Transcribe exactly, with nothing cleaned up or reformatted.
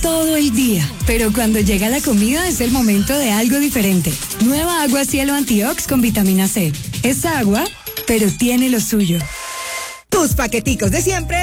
todo el día, pero cuando llega la comida es el momento de algo diferente. Nueva Agua Cielo Antiox con vitamina C. Es agua, pero tiene lo suyo. Tus paqueticos de siempre